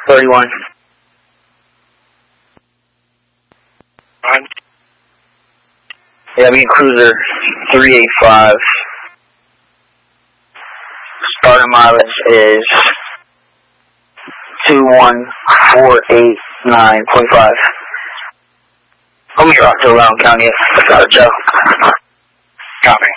31. Yeah, me and Cruiser 385. Starting mileage is 21489.5. I'll meet Rockville, Round County. Got it, Joe. Copy.